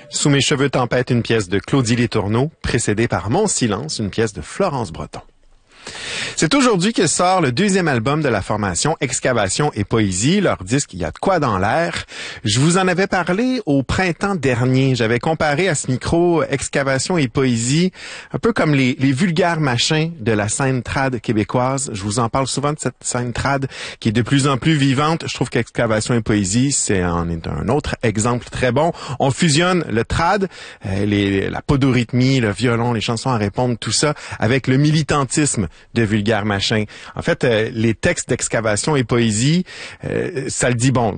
Sous mes cheveux tempête, une pièce de Claudie Letourneau, précédée par Mon silence, une pièce de Florence Breton. C'est aujourd'hui que sort le deuxième album de la formation Excavation et Poésie. Leur disque, il y a de quoi dans l'air. Je vous en avais parlé au printemps dernier. J'avais comparé à ce micro Excavation et Poésie, un peu comme les vulgaires machins de la scène trad québécoise. Je vous en parle souvent de cette scène trad qui est de plus en plus vivante. Je trouve qu'Excavation et Poésie, c'est un autre exemple très bon. On fusionne le trad, la podorythmie, le violon, les chansons à répondre, tout ça, avec le militantisme de vulgaire machin. En fait, les textes d'Excavation et Poésie, ça le dit bon.